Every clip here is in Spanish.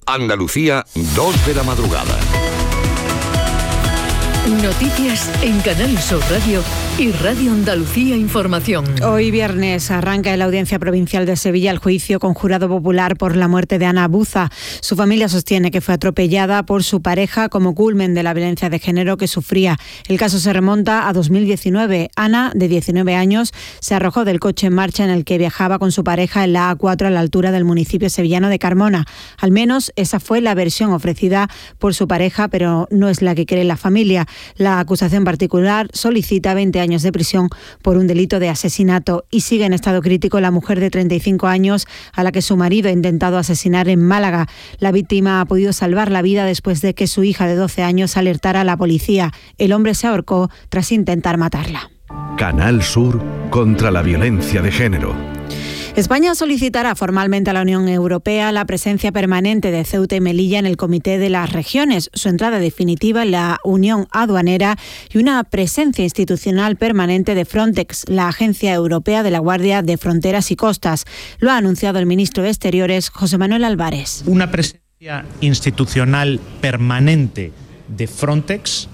Andalucía, 2 de la madrugada. Noticias en Canal Sur Radio y Radio Andalucía Información. Hoy viernes arranca en la Audiencia Provincial de Sevilla el juicio con jurado popular por la muerte de Ana Buza. Su familia sostiene que fue atropellada por su pareja como culmen de la violencia de género que sufría. El caso se remonta a 2019. Ana, de 19 años, se arrojó del coche en marcha en el que viajaba con su pareja en la A4 a la altura del municipio sevillano de Carmona. Al menos esa fue la versión ofrecida por su pareja, pero no es la que cree la familia. La acusación particular solicita 20 años de prisión por un delito de asesinato y sigue en estado crítico la mujer de 35 años a la que su marido ha intentado asesinar en Málaga. La víctima ha podido salvar la vida después de que su hija de 12 años alertara a la policía. El hombre se ahorcó tras intentar matarla. Canal Sur contra la violencia de género. España solicitará formalmente a la Unión Europea la presencia permanente de Ceuta y Melilla en el Comité de las Regiones, su entrada definitiva en la Unión Aduanera y una presencia institucional permanente de Frontex, la Agencia Europea de la Guardia de Fronteras y Costas. Lo ha anunciado el ministro de Exteriores, José Manuel Álvarez. Una presencia institucional permanente de Frontex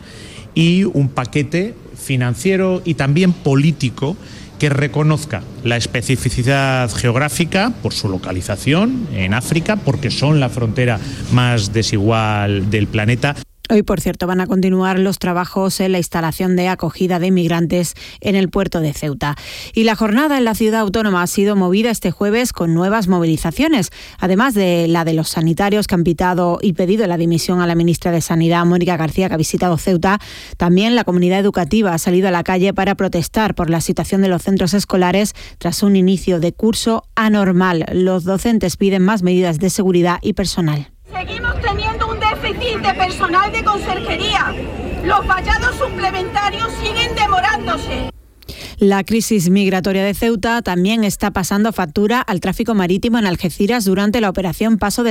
y un paquete financiero y también político que reconozca la especificidad geográfica por su localización en África, porque son la frontera más desigual del planeta. Hoy, por cierto, van a continuar los trabajos en la instalación de acogida de inmigrantes en el puerto de Ceuta. Y la jornada en la ciudad autónoma ha sido movida este jueves con nuevas movilizaciones, además de la de los sanitarios que han pitado y pedido la dimisión a la ministra de Sanidad, Mónica García, que ha visitado Ceuta. También la comunidad educativa ha salido a la calle para protestar por la situación de los centros escolares tras un inicio de curso anormal. Los docentes piden más medidas de seguridad y personal. Seguimos teniendo un déficit de personal de conserjería. Los vallados suplementarios siguen demorándose. La crisis migratoria de Ceuta también está pasando factura al tráfico marítimo en Algeciras durante la operación Paso de